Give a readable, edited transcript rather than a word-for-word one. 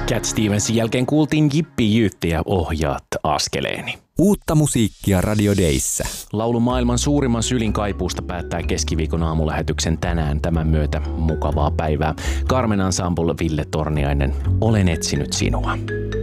Cat Stevensin jälkeen kuultiin Jippi Jyytti ja Ohjaat askeleeni. Uutta musiikkia Radio Dayssä. Laulu maailman suurimman sylin kaipuusta päättää keskiviikon aamulähetyksen tänään. Tämän myötä mukavaa päivää. Carmen Ensemble, Ville Torniainen, olen etsinyt sinua.